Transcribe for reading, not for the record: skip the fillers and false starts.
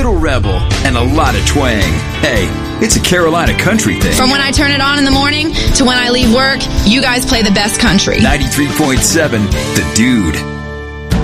little rebel, and a lot of twang. Hey, it's a Carolina country thing. From when I turn it on in the morning to when I leave work, you guys play the best country. 93.7, The Dude.